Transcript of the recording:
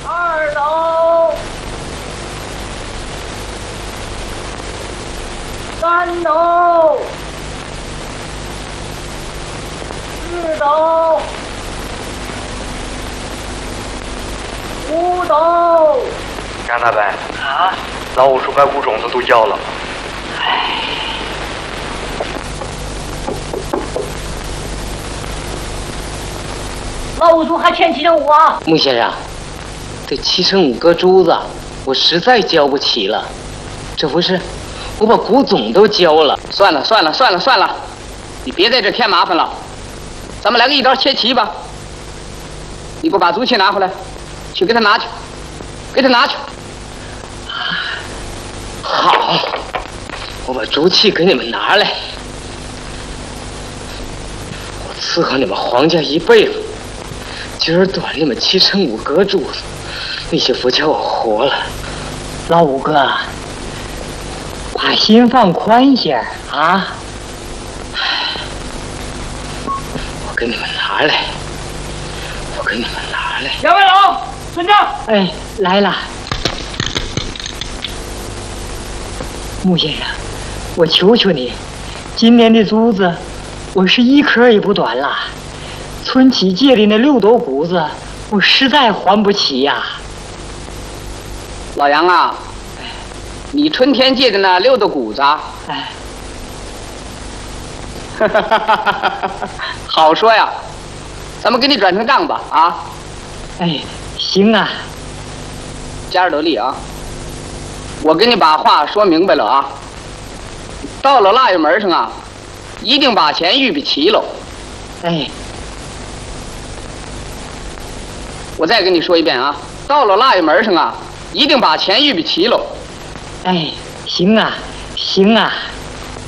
2楼、3楼、4楼、5楼。 杨大伯啊， 老五说把谷种子都要了。 老五叔还欠7.5啊！ 穆先生，这7.5个珠子我实在交不起了，这不是我把谷种都交了。 算了，你别在这添麻烦了，咱们来个一刀切齐吧。你不把足器拿回来，去给他拿去，给他拿去。 好，我把竹器给你们拿来，我伺候你们皇家一辈子，今儿短你们7.5个珠子，你媳妇叫我活了。 老五哥，把心放宽些啊！ 我给你们拿来，我给你们拿来。 两位老村长，哎，来了。穆先生，我求求你，今年的珠子我是一颗也不短了，村起借的那6斗谷子，我实在还不起呀。 老杨啊，你春天借的那6斗谷子， 哎， 好说呀，咱们给你转成账吧啊！ 哎，行啊， 加尔德利啊，我给你把话说明白了啊。到了腊月门上啊，一定把钱预备齐喽。 哎， 我再跟你说一遍啊，到了腊月门上啊，一定把钱预备齐喽。 哎，行啊，行啊。